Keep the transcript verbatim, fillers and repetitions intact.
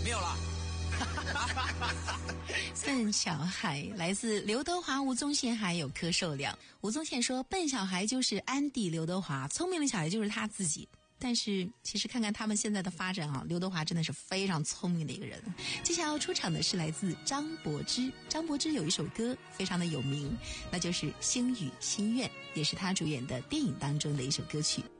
没有了。 笨小孩来自刘德华、吴宗宪还有柯受良。吴宗宪说笨小孩就是安迪刘德华，聪明的小孩就是他自己。但是其实看看他们现在的发展啊，刘德华真的是非常聪明的一个人。接下来要出场的是来自张柏芝，张柏芝有一首歌非常的有名，那就是《星语心愿》，也是他主演的电影当中的一首歌曲。